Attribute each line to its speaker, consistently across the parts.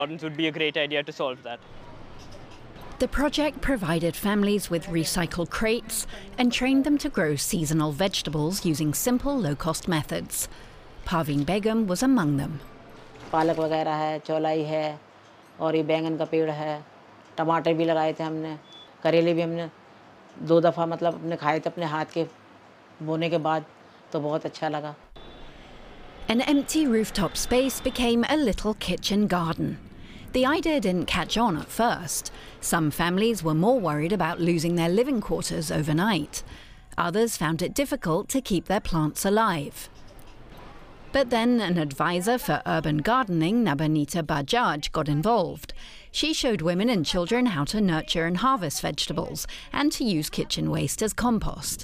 Speaker 1: Gardens would be a great idea to solve that.
Speaker 2: The project provided families with recycled crates and trained them to grow seasonal vegetables using simple, low-cost methods. Parveen Begum was among them.
Speaker 3: पालक वगैरह है, चौलाई है और ये बैंगन का पेड़ है, टमाटर भी लगाए थे हमने, करेले भी हमने 2 दफ़ा मतलब अपने खाए थे अपने हाथ के बोने के बाद, तो बहुत अच्छा लगा.
Speaker 2: An empty rooftop space became a little kitchen garden. The idea didn't catch on at first. Some families were more worried about losing their living quarters overnight. Others found it difficult to keep their plants alive. But then an advisor for urban gardening, Nabanita Bajaj, got involved. She showed women and children how to nurture and harvest vegetables and to use kitchen waste as compost.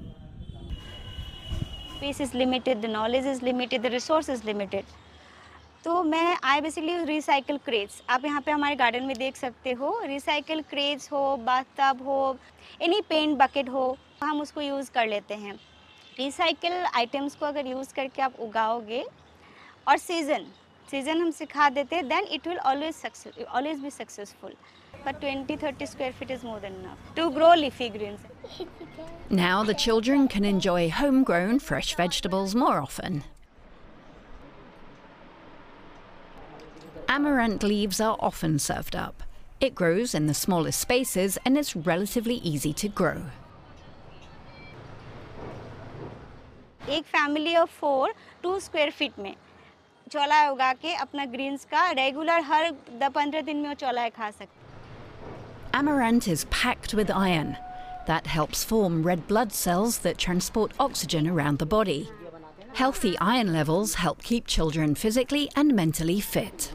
Speaker 4: Space is limited, the knowledge is limited, the resource is limited. तो I basically use recycle crates. आप यहाँ पे हमारे garden में देख सकते हो, recycle crates हो, bathtub हो, any paint bucket हो, हम उसको use कर लेते हैं. Recycle items को अगर use करके आप उगाओगे और season हम सिखा देते हैं, then it will always be successful. But 20-30 square feet is more than enough to grow leafy greens.
Speaker 2: Now the children can enjoy homegrown fresh vegetables more often. Amaranth leaves are often served up. It grows in the smallest spaces and is relatively easy to grow.
Speaker 4: एक family of 4 2 square feet में चौला उगा के अपना greens का regular हर 10-15 दिन में वो चौला खा सकते.
Speaker 2: Amaranth is packed with iron. That helps form red blood cells that transport oxygen around the body. Healthy iron levels help keep children physically and mentally fit.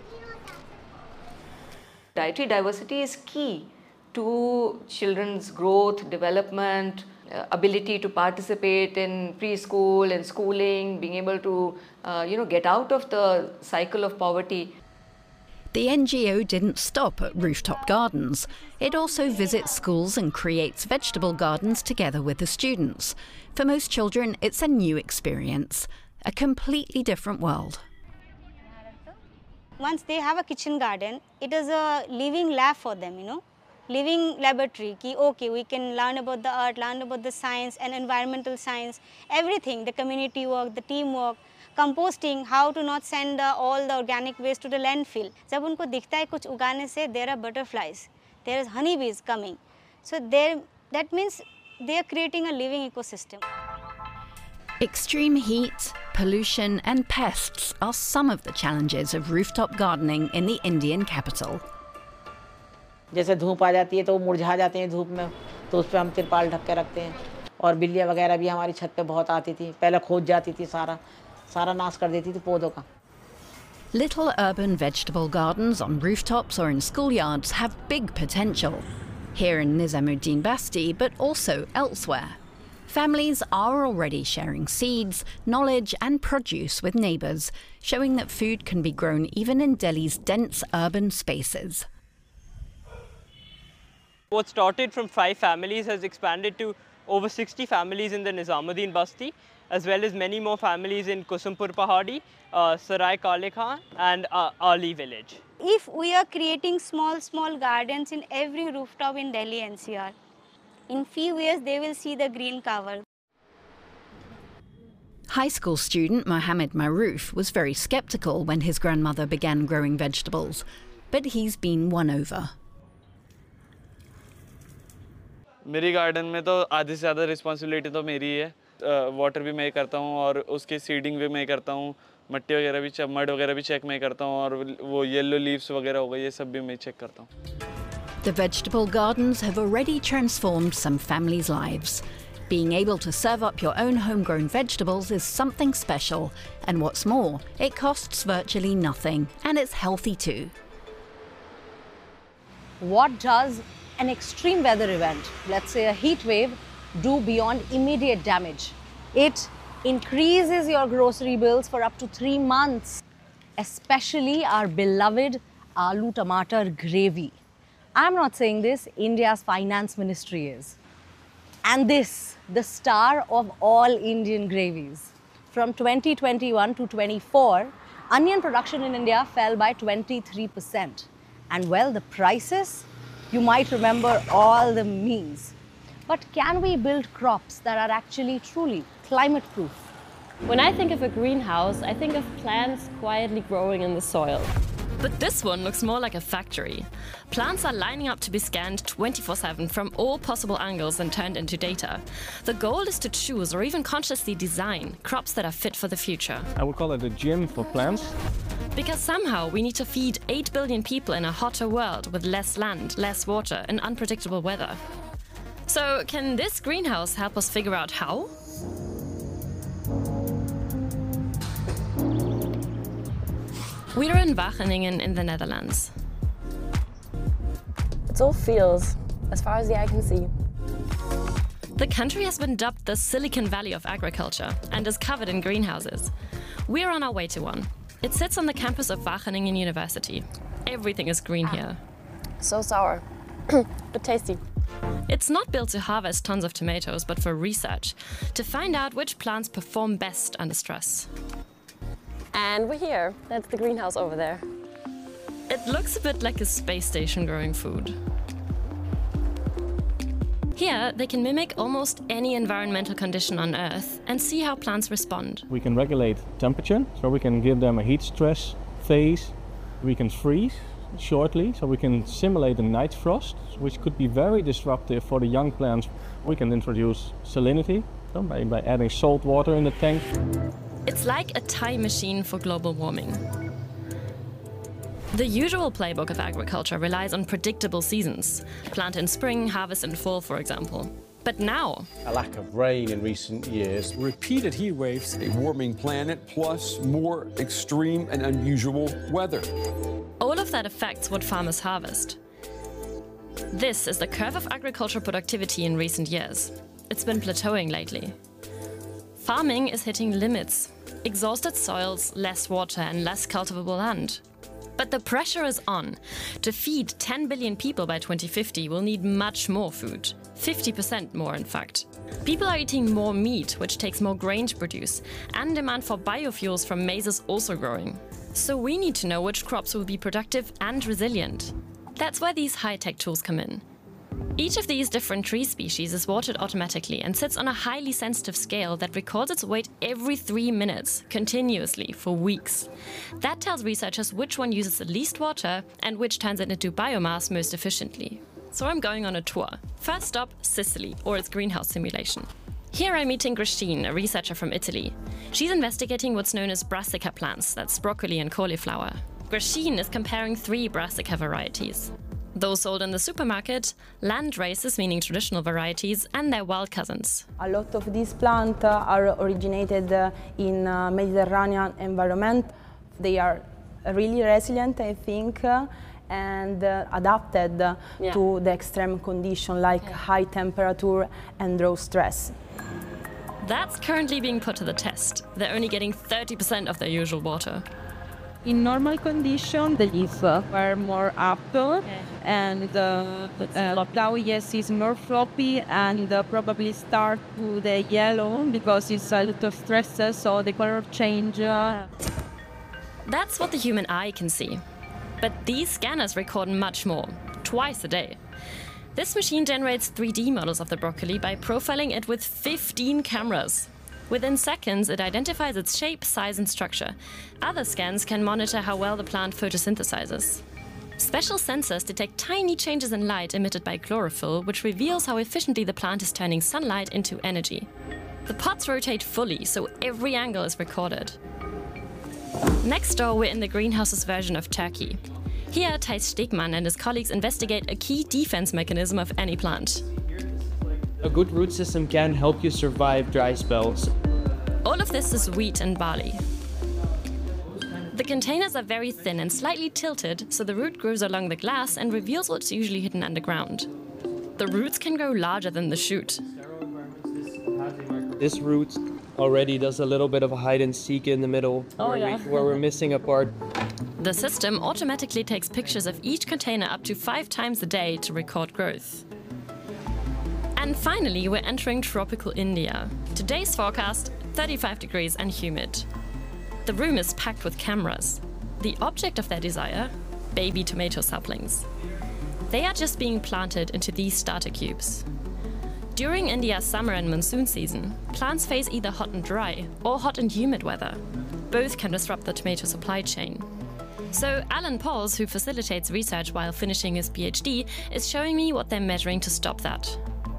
Speaker 5: Dietary diversity is key to children's growth, development, ability to participate in preschool and schooling, being able to get out of the cycle of poverty.
Speaker 2: The NGO didn't stop at rooftop gardens. It also visits schools and creates vegetable gardens together with the students. For most children, it's a new experience, a completely different world.
Speaker 4: Once they have a kitchen garden, it is a living lab for them, living laboratory. Ki, okay, we can learn about the art, learn about the science and environmental science, everything, the community work, the teamwork. Composting, how to not send all the organic waste to the landfill. जब उनको दिखता है कुछ उगाने से, there are butterflies, there is honeybees coming. So that means they are creating a living ecosystem.
Speaker 2: Extreme heat, pollution and pests are some of the challenges of rooftop gardening in the Indian capital.
Speaker 3: जैसे धूप आ जाती है तो वो मुरझा जाते हैं धूप में, तो उस पे हम तिरपाल ढक के रखते हैं. और बिल्लियाँ वगैरह भी हमारी छत पे बहुत आती थी. पहले खोद जाती थी सारा नाश कर देती थी पौधों का.
Speaker 2: Little urban vegetable gardens on rooftops or in schoolyards have big potential. Here in Nizamuddin Basti, but also elsewhere. Families are already sharing seeds, knowledge and produce with neighbours, showing that food can be grown even in Delhi's dense urban spaces.
Speaker 1: What started from 5 families has expanded to over 60 families in the Nizamuddin Basti, as well as many more families in Kusumpur Pahadi, Sarai Kale Khan and Ali village.
Speaker 4: If we are creating small gardens in every rooftop in Delhi NCR, in few years they will see the green cover.
Speaker 2: High school student Mohammed Maroof was very sceptical when his grandmother began growing vegetables, but he's been won over.
Speaker 6: मेरी garden में तो आधी से ज़्यादा responsibility तो मेरी है. Water भी मैं करता हूँ और उसकी सीडिंग भी मैं करता हूँ, मट्टी वगैरह भी मड वगैरह भी चेक मैं करता हूँ और वो येलो लीव्स वगैरह हो गए ये सब भी मैं चेक करता हूँ.
Speaker 2: The vegetable gardens have already transformed some families' lives. Being able to serve up your own homegrown vegetables is something special, and what's more, it costs virtually nothing, and it's healthy too.
Speaker 7: What does an extreme weather event, let's say a heat wave, do beyond immediate damage? It increases your grocery bills for up to 3 months, especially our beloved aloo tomato gravy. I'm not saying this, India's finance ministry is. And this, the star of all Indian gravies. From 2021 to 24, onion production in India fell by 23%. And well, the prices, you might remember all the memes. But can we build crops that are actually truly climate-proof?
Speaker 8: When I think of a greenhouse, I think of plants quietly growing in the soil.
Speaker 9: But this one looks more like a factory. Plants are lining up to be scanned 24/7 from all possible angles and turned into data. The goal is to choose or even consciously design crops that are fit for the future.
Speaker 10: I would call it a gym for plants.
Speaker 9: Because somehow we need to feed 8 billion people in a hotter world with less land, less water, and unpredictable weather. So can this greenhouse help us figure out how? We're in Wageningen in the Netherlands.
Speaker 8: It's all fields, as far as the eye can see.
Speaker 9: The country has been dubbed the Silicon Valley of agriculture and is covered in greenhouses. We're on our way to one. It sits on the campus of Wageningen University. Everything is green here.
Speaker 8: So sour, but tasty.
Speaker 9: It's not built to harvest tons of tomatoes, but for research, to find out which plants perform best under stress.
Speaker 8: And we're here. That's the greenhouse over there.
Speaker 9: It looks a bit like a space station growing food. Here, they can mimic almost any environmental condition on Earth and see how plants respond.
Speaker 10: We can regulate temperature, so we can give them a heat stress phase. We can freeze shortly, so we can simulate a night frost, which could be very disruptive for the young plants. We can introduce salinity, so by adding salt water in the tank.
Speaker 9: It's like a time machine for global warming. The usual playbook of agriculture relies on predictable seasons. Plant in spring, harvest in fall, for example. But now,
Speaker 11: a lack of rain in recent years,
Speaker 12: repeated heat waves, a warming planet, plus more extreme and unusual weather.
Speaker 9: All of that affects what farmers harvest. This is the curve of agricultural productivity in recent years. It's been plateauing lately. Farming is hitting limits. Exhausted soils, less water and less cultivable land. But the pressure is on. To feed 10 billion people by 2050, we'll need much more food. 50% more, in fact. People are eating more meat, which takes more grain to produce, and demand for biofuels from maize is also growing. So we need to know which crops will be productive and resilient. That's where these high-tech tools come in. Each of these different tree species is watered automatically and sits on a highly sensitive scale that records its weight every 3 minutes, continuously, for weeks. That tells researchers which one uses the least water and which turns it into biomass most efficiently. So I'm going on a tour. First stop, Sicily, or its greenhouse simulation. Here I'm meeting Graciane, a researcher from Italy. She's investigating what's known as brassica plants, that's broccoli and cauliflower. Graciane is comparing 3 brassica varieties. Those sold in the supermarket, land races, meaning traditional varieties, and their wild cousins.
Speaker 13: A lot of these plants are originated in Mediterranean environment. They are really resilient, I think, and adapted to the extreme condition like high temperature and drought stress.
Speaker 9: That's currently being put to the test. They're only getting 30% of their usual water.
Speaker 14: In normal conditions, the leaves were more up, and the flower, yes, is more floppy and probably start to the yellow because it's a lot of stress, so the color change.
Speaker 9: That's what the human eye can see. But these scanners record much more, twice a day. This machine generates 3D models of the broccoli by profiling it with 15 cameras. Within seconds, it identifies its shape, size, and structure. Other scans can monitor how well the plant photosynthesizes. Special sensors detect tiny changes in light emitted by chlorophyll, which reveals how efficiently the plant is turning sunlight into energy. The pots rotate fully, so every angle is recorded. Next door, we're in the greenhouse's version of Turkey. Here, Thijs Steegman and his colleagues investigate a key defense mechanism of any plant.
Speaker 15: A good root system can help you survive dry spells.
Speaker 9: All of this is wheat and barley. The containers are very thin and slightly tilted, so the root grows along the glass and reveals what's usually hidden underground. The roots can grow larger than the shoot.
Speaker 15: This root already does a little bit of a hide and seek in the middle, where we're missing a part.
Speaker 9: The system automatically takes pictures of each container up to 5 times a day to record growth. And finally, we're entering tropical India. Today's forecast, 35 degrees and humid. The room is packed with cameras. The object of their desire? Baby tomato saplings. They are just being planted into these starter cubes. During India's summer and monsoon season, plants face either hot and dry or hot and humid weather. Both can disrupt the tomato supply chain. So Alan Pauls, who facilitates research while finishing his PhD, is showing me what they're measuring to stop that.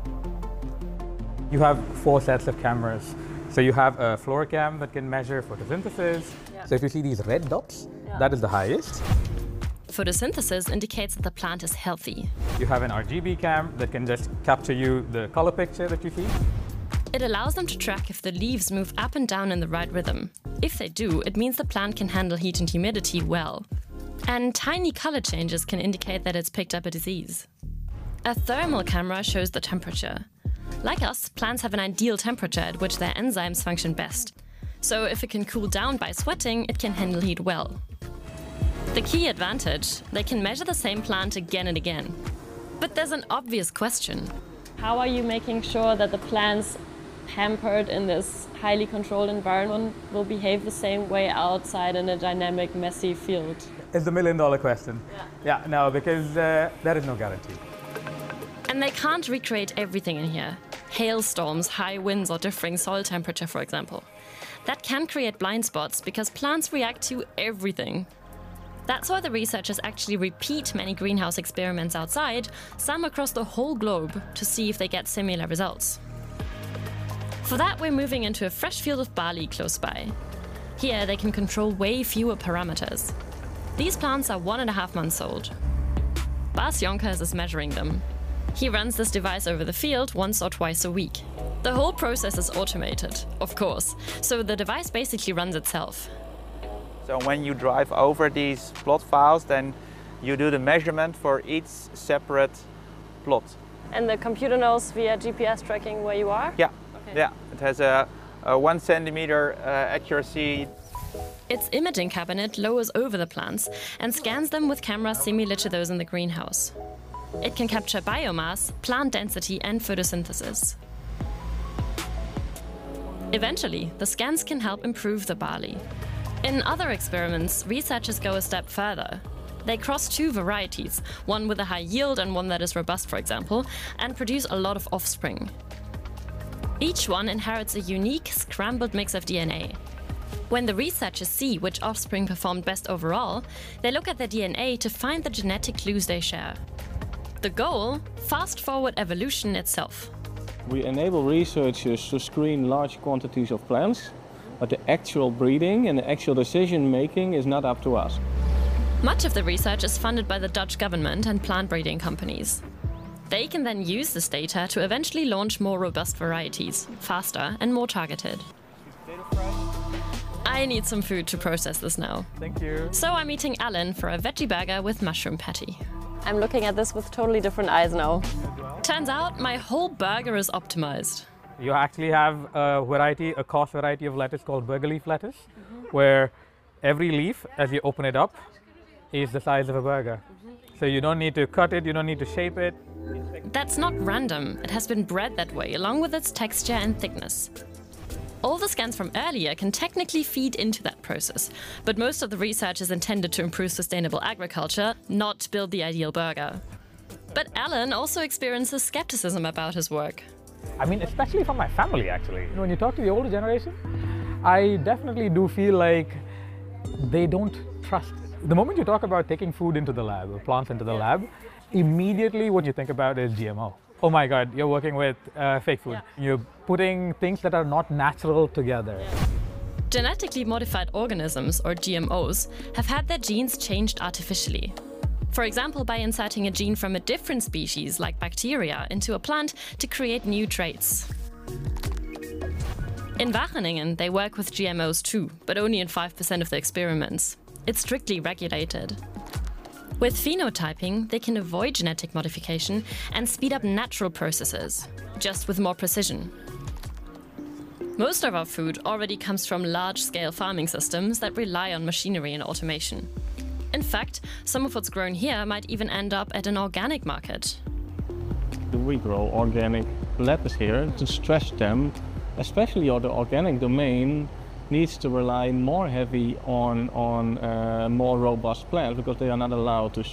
Speaker 16: You have 4 sets of cameras. So you have a fluorocam that can measure photosynthesis. Yeah. So if you see these red dots, that is the highest.
Speaker 9: Photosynthesis indicates that the plant is healthy.
Speaker 16: You have an RGB cam that can just capture you the color picture that you see.
Speaker 9: It allows them to track if the leaves move up and down in the right rhythm. If they do, it means the plant can handle heat and humidity well. And tiny color changes can indicate that it's picked up a disease. A thermal camera shows the temperature. Like us, plants have an ideal temperature at which their enzymes function best. So if it can cool down by sweating, it can handle heat well. The key advantage, they can measure the same plant again and again. But there's an obvious question.
Speaker 8: How are you making sure that the plants hampered in this highly controlled environment will behave the same way outside in a dynamic, messy field?
Speaker 16: It's the million-dollar question. Yeah, no, because there is no guarantee.
Speaker 9: And they can't recreate everything in here. Hailstorms, high winds, or differing soil temperature, for example. That can create blind spots because plants react to everything. That's why the researchers actually repeat many greenhouse experiments outside, some across the whole globe, to see if they get similar results. For that, we're moving into a fresh field of barley close by. Here, they can control way fewer parameters. These plants are 1.5 months old. Bas Jonkers is measuring them. He runs this device over the field once or twice a week. The whole process is automated, of course, so the device basically runs itself.
Speaker 17: So when you drive over these plot files, then you do the measurement for each separate plot.
Speaker 8: And the computer knows via GPS tracking where you are?
Speaker 17: Yeah, okay. Yeah. It has a 1 centimeter accuracy.
Speaker 9: Its imaging cabinet lowers over the plants and scans them with cameras similar to those in the greenhouse. It can capture biomass, plant density, and photosynthesis. Eventually, the scans can help improve the barley. In other experiments, researchers go a step further. They cross 2 varieties, one with a high yield and one that is robust, for example, and produce a lot of offspring. Each one inherits a unique, scrambled mix of DNA. When the researchers see which offspring performed best overall, they look at their DNA to find the genetic clues they share. The goal? Fast-forward evolution itself.
Speaker 10: We enable researchers to screen large quantities of plants, but the actual breeding and the actual decision-making is not up to us.
Speaker 9: Much of the research is funded by the Dutch government and plant breeding companies. They can then use this data to eventually launch more robust varieties, faster and more targeted. I need some food to process this now.
Speaker 16: Thank you.
Speaker 9: So I'm eating Alan for a veggie burger with mushroom patty.
Speaker 8: I'm looking at this with totally different eyes now.
Speaker 9: Turns out my whole burger is optimized.
Speaker 16: You actually have a coarse variety of lettuce called burger leaf lettuce, where every leaf, as you open it up, is the size of a burger. So you don't need to cut it, you don't need to shape it.
Speaker 9: That's not random. It has been bred that way, along with its texture and thickness. All the scans from earlier can technically feed into that process, but most of the research is intended to improve sustainable agriculture, not build the ideal burger. But Alan also experiences skepticism about his work.
Speaker 16: I mean, especially from my family, actually. When you talk to the older generation, I definitely do feel like they don't trust. The moment you talk about taking food into the lab, or plants into the lab, immediately what you think about is GMO. Oh my God, you're working with fake food. You're putting things that are not natural together.
Speaker 9: Genetically modified organisms, or GMOs, have had their genes changed artificially. For example, by inserting a gene from a different species, like bacteria, into a plant to create new traits. In Wageningen, they work with GMOs too, but only in 5% of the experiments. It's strictly regulated. With phenotyping, they can avoid genetic modification and speed up natural processes, just with more precision. Most of our food already comes from large-scale farming systems that rely on machinery and automation. In fact, some of what's grown here might even end up at an organic market.
Speaker 10: We grow organic lettuce here to stress them, especially on the organic domain, needs to rely more heavy on more robust plants because they are not allowed to